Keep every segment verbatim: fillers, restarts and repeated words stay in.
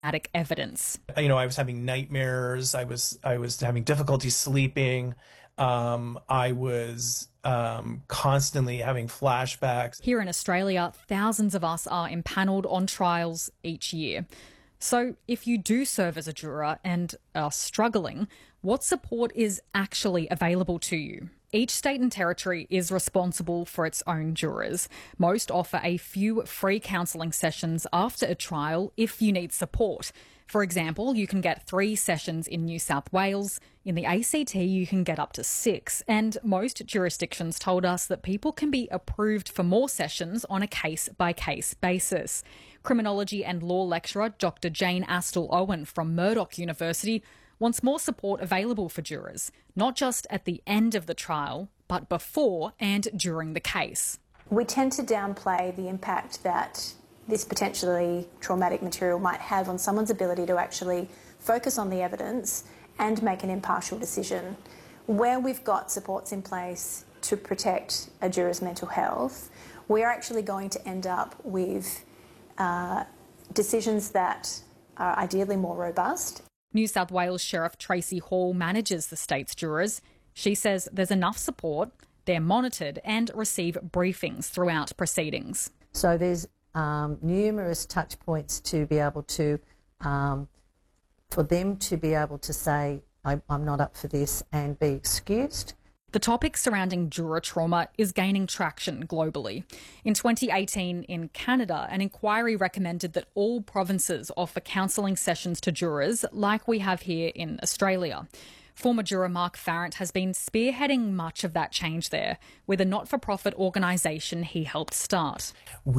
evidence. You know, I was having nightmares. I was I was having difficulty sleeping. Um, I was um, constantly having flashbacks. Here in Australia, thousands of us are impanelled on trials each year. So if you do serve as a juror and are struggling, what support is actually available to you? Each state and territory is responsible for its own jurors. Most offer a few free counselling sessions after a trial if you need support. For example, you can get three sessions in New South Wales. In the A C T, you can get up to six. And most jurisdictions told us that people can be approved for more sessions on a case-by-case basis. Criminology and law lecturer Doctor Jane Astle-Owen from Murdoch University wants more support available for jurors, not just at the end of the trial, but before and during the case. We tend to downplay the impact that this potentially traumatic material might have on someone's ability to actually focus on the evidence and make an impartial decision. Where we've got supports in place to protect a juror's mental health, we are actually going to end up with uh, decisions that are ideally more robust. New South Wales Sheriff Tracy Hall manages the state's jurors. She says there's enough support, they're monitored and receive briefings throughout proceedings. So there's um, numerous touch points to be able to, um, for them to be able to say, I, I'm not up for this and be excused. The topic surrounding juror trauma is gaining traction globally. In twenty eighteen, in Canada, an inquiry recommended that all provinces offer counselling sessions to jurors like we have here in Australia. Former juror Mark Farrant has been spearheading much of that change there with a not-for-profit organisation he helped start.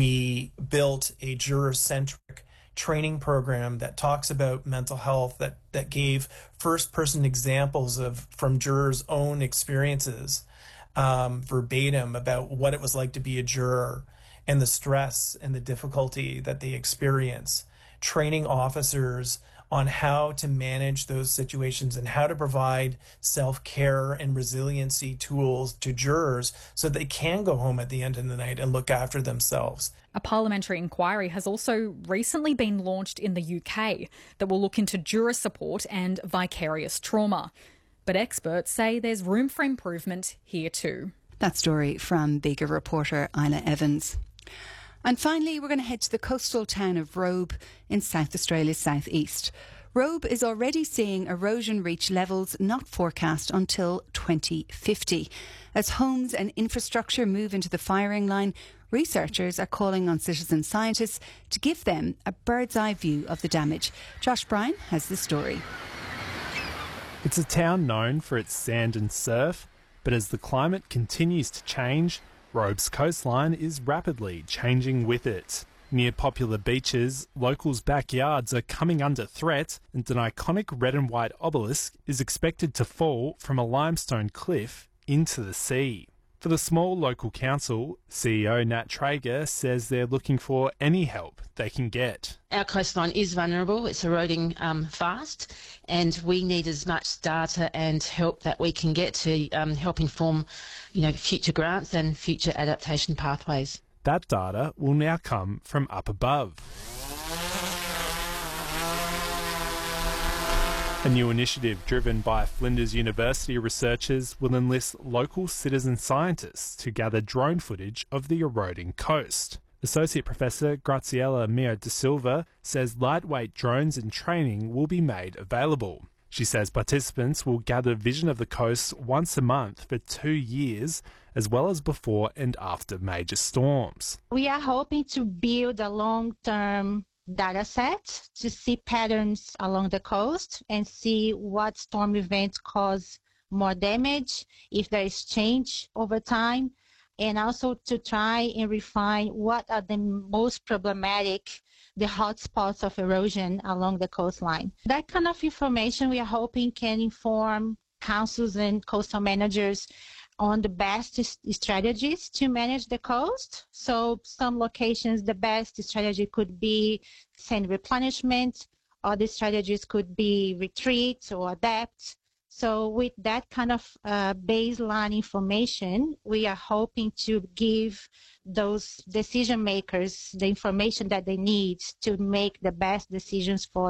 We built a juror-centric training program that talks about mental health, that, that gave first-person examples of from jurors' own experiences, um, verbatim about what it was like to be a juror and the stress and the difficulty that they experience, training officers on how to manage those situations and how to provide self-care and resiliency tools to jurors so they can go home at the end of the night and look after themselves. A parliamentary inquiry has also recently been launched in the U K that will look into juror support and vicarious trauma. But experts say there's room for improvement here too. That story from Bega reporter Isla Evans. And finally, we're going to head to the coastal town of Robe in South Australia's southeast. Robe is already seeing erosion reach levels not forecast until twenty fifty. As homes and infrastructure move into the firing line, researchers are calling on citizen scientists to give them a bird's eye view of the damage. Josh Bryan has the story. It's a town known for its sand and surf, but as the climate continues to change, Robe's coastline is rapidly changing with it. Near popular beaches, locals' backyards are coming under threat, and an iconic red and white obelisk is expected to fall from a limestone cliff into the sea. For the small local council, C E O Nat Traeger says they're looking for any help they can get. Our coastline is vulnerable, it's eroding um, fast, and we need as much data and help that we can get to um, help inform, you know, future grants and future adaptation pathways. That data will now come from up above. A new initiative driven by Flinders University researchers will enlist local citizen scientists to gather drone footage of the eroding coast. Associate Professor Graziella Mio da Silva says lightweight drones and training will be made available. She says participants will gather vision of the coast once a month for two years, as well as before and after major storms. We are hoping to build a long-term data set to see patterns along the coast and see what storm events cause more damage, if there is change over time, and also to try and refine what are the most problematic, the hotspots of erosion along the coastline. That kind of information we are hoping can inform councils and coastal managers on the best strategies to manage the coast. So some locations, the best strategy could be sand replenishment, other strategies could be retreat or adapt. So with that kind of uh, baseline information, we are hoping to give those decision makers the information that they need to make the best decisions for